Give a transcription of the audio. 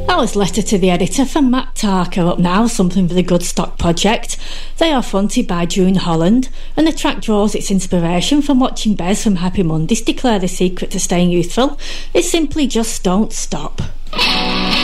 That was Letter to the Editor from Matt Tarker. Up now, something for the Good Stock Project. They are fronted by June Holland, and the track draws its inspiration from watching Bez from Happy Mondays declare the secret to staying youthful is simply just don't stop.